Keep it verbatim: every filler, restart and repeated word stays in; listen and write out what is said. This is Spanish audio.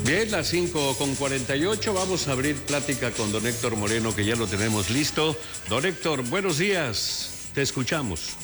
Bien, las cinco con cuarenta y ocho, vamos a abrir plática con don Héctor Moreno, que ya lo tenemos listo. Don Héctor, buenos días, te escuchamos.